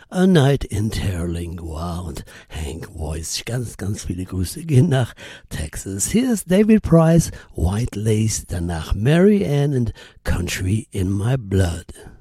A Night in Terlingua und Hank Voice. Ganz, ganz viele Grüße gehen nach Texas. Hier ist David Price, White Lace, danach Mary Ann und Country in My Blood.